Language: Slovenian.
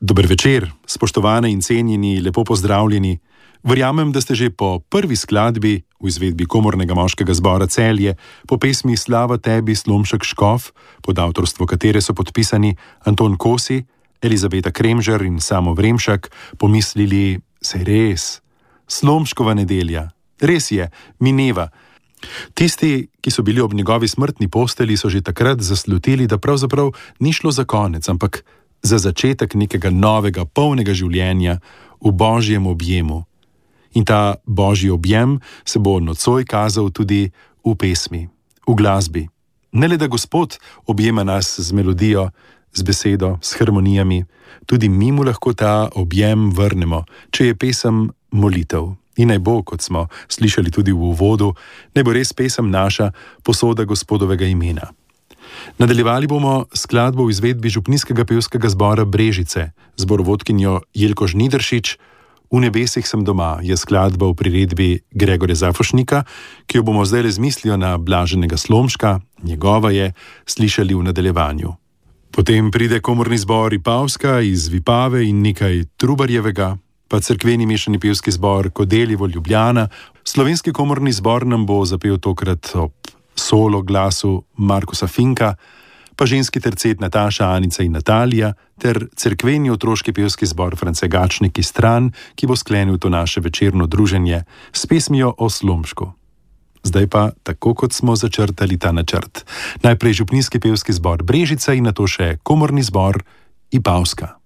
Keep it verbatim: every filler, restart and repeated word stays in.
Dober večer, spoštovane in cenjeni, lepo pozdravljeni. Verjamem, da ste že po prvi skladbi v izvedbi Komornega moškega zbora Celje po pesmi Slava tebi Slomšek Škof, pod avtorstvo katere so podpisani Anton Kosi, Elizabeta Kremžar in Samo Vremšak, pomislili, saj res, Slomškova nedelja, res je, mineva. Tisti, ki so bili ob njegovi smrtni posteli, so že takrat zaslutili, da pravzaprav ni šlo za konec, ampak za začetek nekega novega, polnega življenja v božjem objemu. In ta božji objem se bo nocoj kazal tudi v pesmi, v glasbi. Ne le da Gospod objema nas z melodijo, z besedo, s harmonijami, tudi mi mu lahko ta objem vrnemo, če je pesem molitev. In naj bo, kot smo slišali tudi v uvodu, naj bo res pesem naša posoda Gospodovega imena. Nadaljevali bomo skladbo v izvedbi župnijskega pevskega zbora Brežice, zborovodkinjo Jelko Žnidaršič. V nebesih sem doma je skladba v priredbi Gregorja Zafošnika, ki jo bomo zdaj z mislijo na blaženega Slomška, njegova je, slišali v nadaljevanju. Potem pride komorni zbor Ipavska iz Vipave in nekaj Trubarjevega, pa cerkveni mešani pevski zbor Kodeljevo Ljubljana. Slovenski komorni zbor nam bo zapel tokrat ob solo glasu Markusa Finka, pa ženski tercet Nataša, Anica in Natalija, ter cerkveni otroški pevski zbor France Gačnik iz Stran, ki bo sklenil to naše večerno druženje s pesmijo o Slomšku. Zdaj pa, tako kot smo začrtali ta načrt, najprej župnijski pevski zbor Brežica in nato še komorni zbor Ipavska.